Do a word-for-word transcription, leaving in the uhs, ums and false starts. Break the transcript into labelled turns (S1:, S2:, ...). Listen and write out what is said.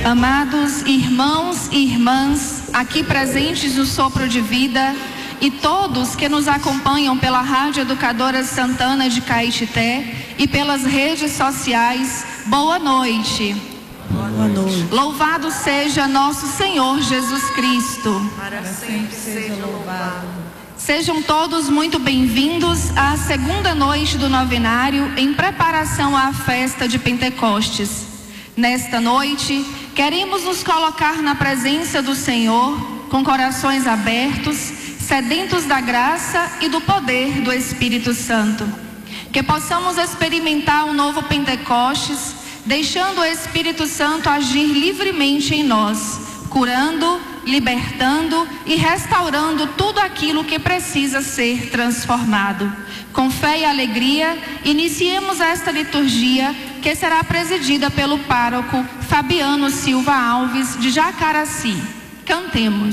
S1: Amados irmãos e irmãs, aqui presentes no Sopro de Vida, e todos que nos acompanham pela Rádio Educadora Santana de Caetité e pelas redes sociais, boa noite.
S2: Boa noite.
S1: Louvado seja nosso Senhor Jesus Cristo.
S2: Para sempre seja louvado.
S1: Sejam todos muito bem-vindos à segunda noite do novenário em preparação à festa de Pentecostes. Nesta noite, queremos nos colocar na presença do Senhor com corações abertos, sedentos da graça e do poder do Espírito Santo. Que possamos experimentar um novo Pentecostes, deixando o Espírito Santo agir livremente em nós, curando, libertando e restaurando tudo aquilo que precisa ser transformado. Com fé e alegria, iniciemos esta liturgia que será presidida pelo pároco Fabiano Silva Alves de Jacaraci. Cantemos.